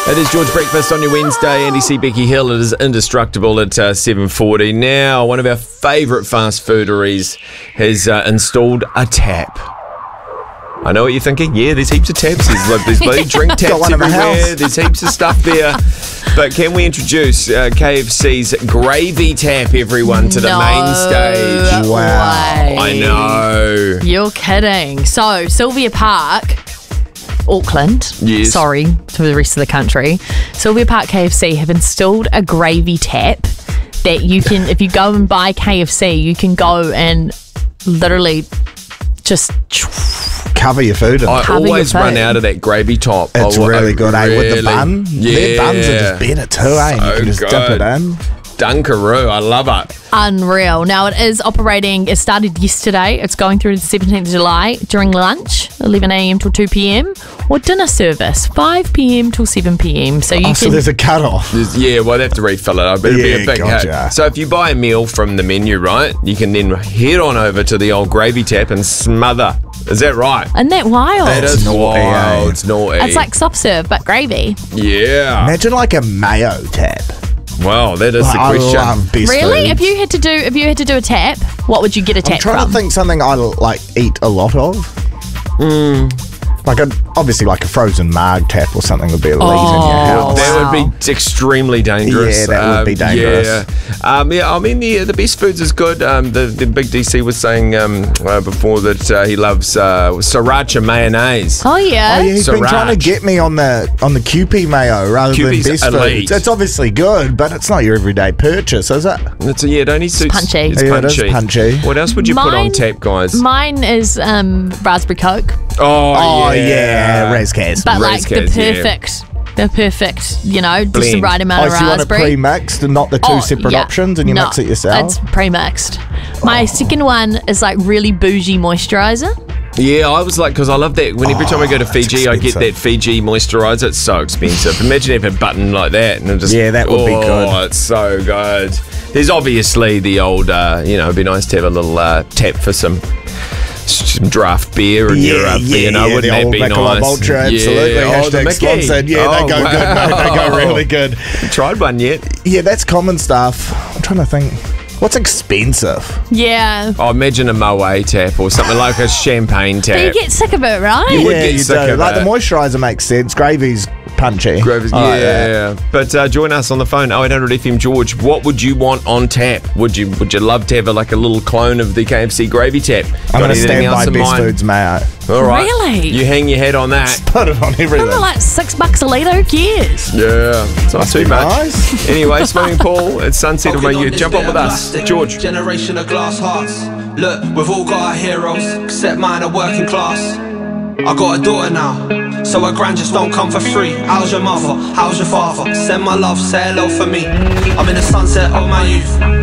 It is George Breakfast on your Wednesday. Andy C. Becky Hill. It is Indestructible at 7:40. Now, one of our favourite fast fooderies has installed a tap. I know what you're thinking. Yeah, there's heaps of taps. There's bloody drink taps everywhere. There's heaps of stuff there. But can we introduce KFC's Gravy Tap, everyone, to the main stage? Wow. I know. You're kidding. So, Sylvia Park, Auckland, yes. Sorry to the rest of the country, Sylvia Park KFC have installed a gravy tap that you can, if you go and buy KFC, you can go and literally just cover your food in. I always run out of that gravy top. It's really good, eh? With the bun. Yeah. Their buns are just better too, eh? So You can just dip it in. Dunkaroo, I love it. Unreal. Now it is operating, it started yesterday. It's going through to the 17th of July during lunch, 11 a.m. till 2 p.m. or dinner service, 5 p.m. till 7 p.m. So you So there's a cut-off. Yeah, well, I'd have to refill it. It'll be a big gotcha. hit. So if you buy a meal from the menu, right, you can then head on over to the old gravy tap and smother. Is that right? Isn't that wild? That is naughty, wild. eh? It's naughty. It's like soft serve, but gravy. Yeah. Imagine like a mayo tap. Wow, that is the I question. love best Really? foods. If you had to do a tap, what would you get a tap I'm trying from? to think something I like eat a lot of. Like obviously like a frozen marg tap or something would be a lead in your house. That would be extremely dangerous. Yeah, that would be dangerous. Yeah, I mean, the best foods is good. The big DC was saying before that he loves sriracha mayonnaise. Oh yeah. Oh, yeah, he's been Sriracha. trying to get me on the QP mayo rather QP's than best elite. foods. It's obviously good, but it's not your everyday purchase, is it? It only suits. punchy. It's Yeah, it punchy. is punchy. What else would you put on tap, guys? Mine is raspberry Coke, Oh yeah, Razkaz. but like the Razzcas, yeah. perfect, just the Blend. right amount of So you want it raspberry. pre-mixed and not the two separate options, and you mix it yourself? It's pre-mixed. My second one is like really bougie moisturizer. Yeah, I was like, because I love that. Every time I go to Fiji, I get expensive. that Fiji moisturizer. It's so expensive. Imagine having a button like that, and it just Yeah, that would be good. Oh, it's so good. There's obviously the old, it'd be nice to have a little tap for some draft beer and Europe. Wouldn't the that old be Michelob nice? Ultra, absolutely. Yeah. Oh, the Hashtag Mickey. sponsored. Yeah, they go good, mate. They go really good. Tried one yet? Yeah, that's common stuff. I'm trying to think. What's expensive? Yeah. Oh, imagine a Moet tap or something like a champagne tap. But you get sick of it, right? would Yeah, get you sick do. of Like it. the moisturiser makes sense. Gravy's punchy. Gravy's, I like that. But join us on the phone, 0800 FM George. What would you want on tap? Would you love to have a little clone of the KFC gravy tap? I'm going to anything stand else by in Best mind? Foods mayo. All right. Really? You hang your head on that. Put it on everything. They're like $6 a litre. Who cares? Yeah, it's not too be much. nice. Anyway, Swimming Pool, it's Sunset of my You. Jump on with us, George. Generation of glass hearts. Look, we've all got our heroes, except mine are working class. I got a daughter now, so her grand just don't come for free. How's your mother? How's your father? Send my love, say hello for me. I'm in the sunset of my youth.